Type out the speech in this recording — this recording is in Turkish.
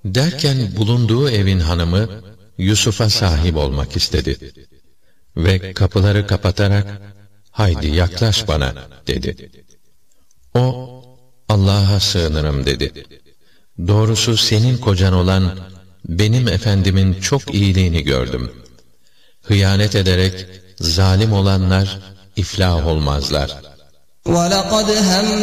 Derken bulunduğu evin hanımı Yusuf'a sahip olmak istedi. Ve kapıları kapatarak, "Haydi yaklaş bana," dedi. O, "Allah'a sığınırım," dedi. "Doğrusu senin kocan olan benim efendimin çok iyiliğini gördüm. Hıyanet ederek zalim olanlar iflah olmazlar."